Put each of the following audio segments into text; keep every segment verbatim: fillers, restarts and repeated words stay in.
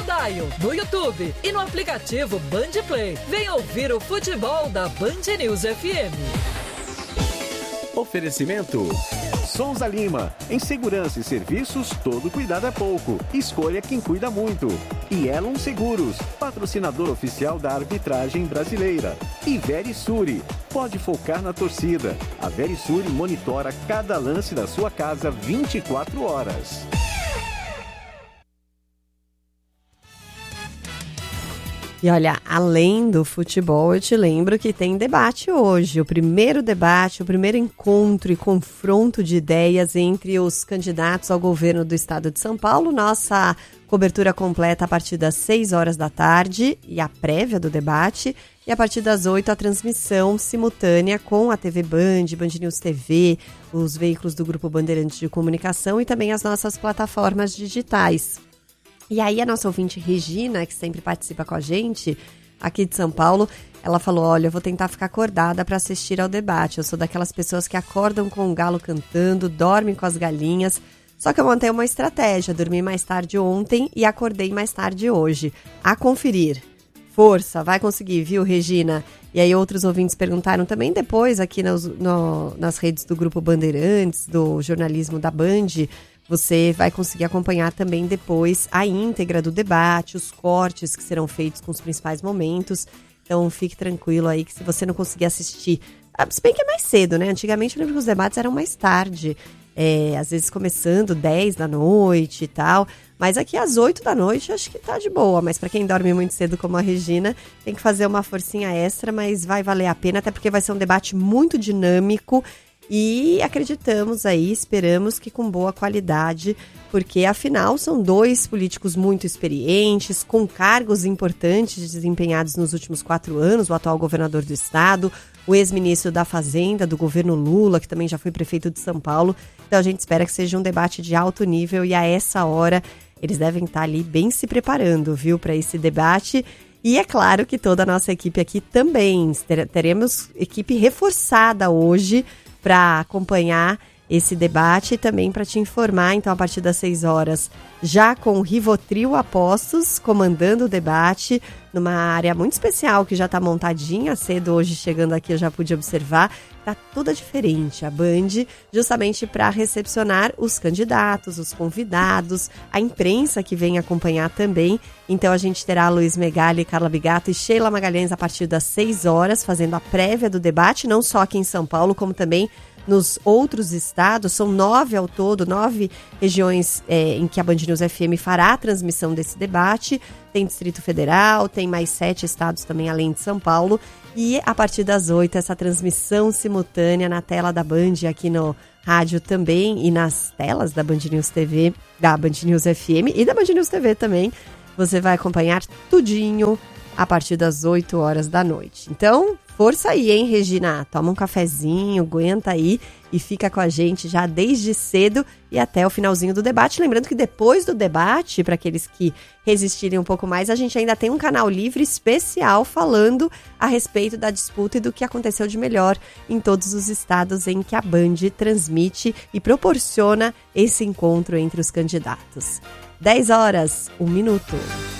Dial, no YouTube e no aplicativo Band Play. Venha ouvir o futebol da Band News F M. Oferecimento Souza Lima. Em segurança e serviços, todo cuidado é pouco. Escolha quem cuida muito. E Elon Seguros, patrocinador oficial da arbitragem brasileira. E Verisure, pode focar na torcida. A Verisure monitora cada lance da sua casa vinte e quatro horas. E olha, além do futebol, eu te lembro que tem debate hoje. O primeiro debate, o primeiro encontro e confronto de ideias entre os candidatos ao governo do estado de São Paulo. Nossa cobertura completa a partir das seis horas da tarde e a prévia do debate. E a partir das oito, a transmissão simultânea com a T V Band, Band News T V, os veículos do Grupo Bandeirantes de Comunicação e também as nossas plataformas digitais. E aí a nossa ouvinte Regina, que sempre participa com a gente, aqui de São Paulo, ela falou, olha, eu vou tentar ficar acordada para assistir ao debate. Eu sou daquelas pessoas que acordam com o galo cantando, dormem com as galinhas. Só que eu montei uma estratégia, dormi mais tarde ontem e acordei mais tarde hoje. A conferir. Força, vai conseguir, viu, Regina? E aí outros ouvintes perguntaram também depois aqui nos, no, nas redes do Grupo Bandeirantes, do jornalismo da Band. Você vai conseguir acompanhar também depois a íntegra do debate, os cortes que serão feitos com os principais momentos. Então fique tranquilo aí que se você não conseguir assistir, se bem que é mais cedo, né? Antigamente eu lembro que os debates eram mais tarde, é, às vezes começando dez da noite e tal. Mas aqui às oito da noite acho que tá de boa. Mas para quem dorme muito cedo como a Regina, tem que fazer uma forcinha extra, mas vai valer a pena, até porque vai ser um debate muito dinâmico. E acreditamos aí, esperamos que com boa qualidade, porque afinal são dois políticos muito experientes, com cargos importantes desempenhados nos últimos quatro anos, o atual governador do estado, o ex-ministro da Fazenda, do governo Lula, que também já foi prefeito de São Paulo. Então a gente espera que seja um debate de alto nível e a essa hora eles devem estar ali bem se preparando, viu, para esse debate. E é claro que toda a nossa equipe aqui também, teremos equipe reforçada hoje, para acompanhar esse debate e também para te informar, então, a partir das seis horas, já com o Rivotril Apostos, comandando o debate, numa área muito especial que já está montadinha, cedo hoje chegando aqui eu já pude observar, está toda diferente a Band, justamente para recepcionar os candidatos, os convidados, a imprensa que vem acompanhar também. Então a gente terá Luiz Megali, Carla Bigato e Sheila Magalhães a partir das seis horas, fazendo a prévia do debate, não só aqui em São Paulo, como também nos outros estados. São nove ao todo, nove regiões é, em que a Band News F M fará a transmissão desse debate. Tem Distrito Federal, tem mais sete estados também, além de São Paulo. E a partir das oito, essa transmissão simultânea na tela da Band, aqui no rádio também, e nas telas da Band News T V, da Band News F M e da Band News T V também. Você vai acompanhar tudinho a partir das oito horas da noite. Então, força aí, hein, Regina? Toma um cafezinho, aguenta aí e fica com a gente já desde cedo e até o finalzinho do debate. Lembrando que depois do debate, para aqueles que resistirem um pouco mais, a gente ainda tem um canal livre especial falando a respeito da disputa e do que aconteceu de melhor em todos os estados em que a Band transmite e proporciona esse encontro entre os candidatos. dez horas, um minuto.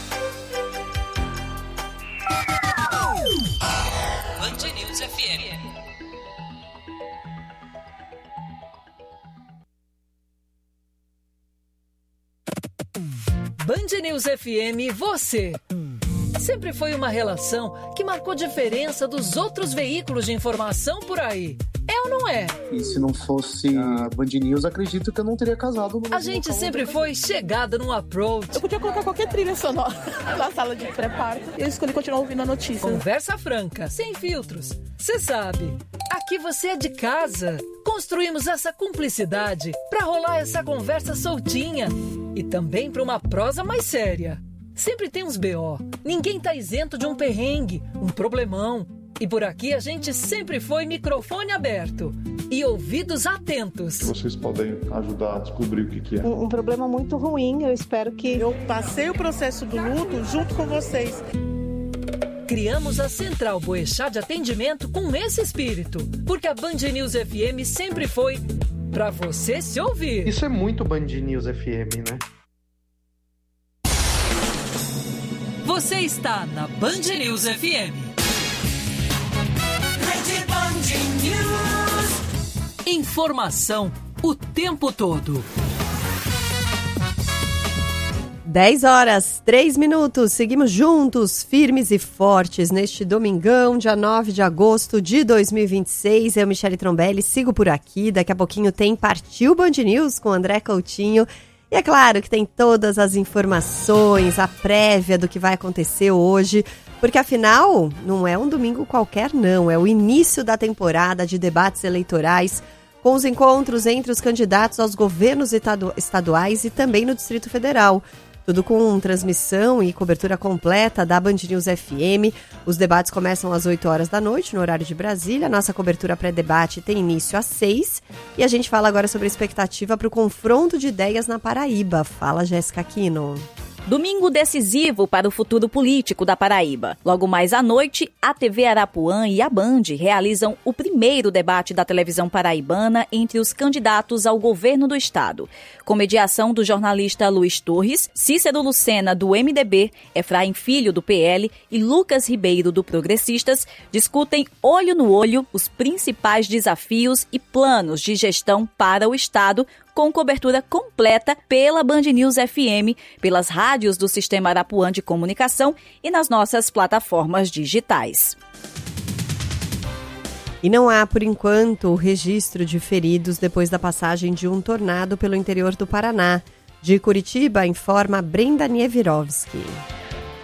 Band News F M, você. Sempre foi uma relação que marcou diferença dos outros veículos de informação por aí. É ou não é? E se não fosse a Band News, acredito que eu não teria casado. No a gente sempre foi chegada num approach. Eu podia colocar qualquer trilha sonora na sala de pré-parto. E eu escolhi continuar ouvindo a notícia. Conversa franca, sem filtros. Você sabe, aqui você é de casa. Construímos essa cumplicidade pra rolar essa conversa soltinha. E também pra uma prosa mais séria. Sempre tem uns B O. Ninguém tá isento de um perrengue, um problemão. E por aqui a gente sempre foi microfone aberto e ouvidos atentos. Vocês podem ajudar a descobrir o que, que é. Um, um problema muito ruim, eu espero que... Eu passei o processo do luto junto com vocês. Criamos a Central Boechat de Atendimento com esse espírito, porque a Band News F M sempre foi pra você se ouvir. Isso é muito Band News F M, né? Você está na Band News F M. Rede Band News. Informação o tempo todo. dez horas, três minutos, seguimos juntos, firmes e fortes, neste domingão, dia nove de agosto de dois mil e vinte e seis. Eu, Michele Trombelli, sigo por aqui. Daqui a pouquinho tem Partiu Band News com André Coutinho. E é claro que tem todas as informações, a prévia do que vai acontecer hoje, porque afinal, não é um domingo qualquer não, é o início da temporada de debates eleitorais, com os encontros entre os candidatos aos governos estaduais e também no Distrito Federal. Tudo com transmissão e cobertura completa da Band News F M. Os debates começam às oito horas da noite, no horário de Brasília. Nossa cobertura pré-debate tem início às seis. E a gente fala agora sobre a expectativa para o confronto de ideias na Paraíba. Fala, Jéssica Aquino. Domingo decisivo para o futuro político da Paraíba. Logo mais à noite, a T V Arapuã e a Band realizam o primeiro debate da televisão paraibana entre os candidatos ao governo do estado. Com mediação do jornalista Luiz Torres, Cícero Lucena, do M D B, Efraim Filho, do P L e Lucas Ribeiro, do Progressistas, discutem olho no olho os principais desafios e planos de gestão para o estado, com cobertura completa pela Band News F M, pelas rádios do Sistema Arapuã de Comunicação e nas nossas plataformas digitais. E não há, por enquanto, o registro de feridos depois da passagem de um tornado pelo interior do Paraná. De Curitiba, informa Brenda Niewirovski.